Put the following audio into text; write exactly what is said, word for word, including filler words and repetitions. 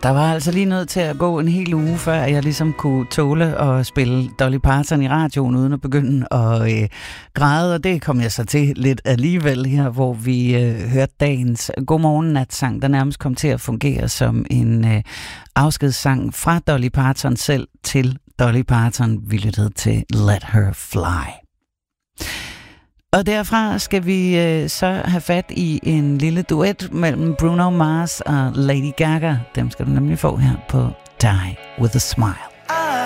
Der var altså lige nødt til at gå en hel uge, før jeg ligesom kunne tåle at spille Dolly Parton i radioen, uden at begynde at øh, græde, og det kom jeg så til lidt alligevel her, hvor vi øh, hørte dagens Godmorgen-natsang, der nærmest kom til at fungere som en øh, afskedssang fra Dolly Parton selv til Dolly Parton. Vi lyttede til Let Her Fly. Og derfra skal vi øh, så have fat i en lille duet mellem Bruno Mars og Lady Gaga. Dem skal du nemlig få her på Die With A Smile.